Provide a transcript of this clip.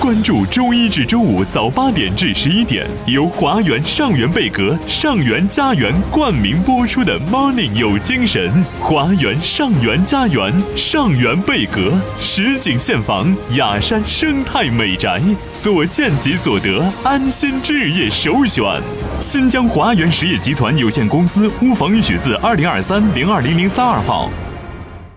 关注周一至周五早8点至11点，由华源上源贝壳、上源家园冠名播出的 Morning 有精神。华源上源家园、上源贝壳，实景现房，雅山生态美宅，所见即所得，安心置业首选。新疆华源实业集团有限公司，屋房一许字2023-020032号。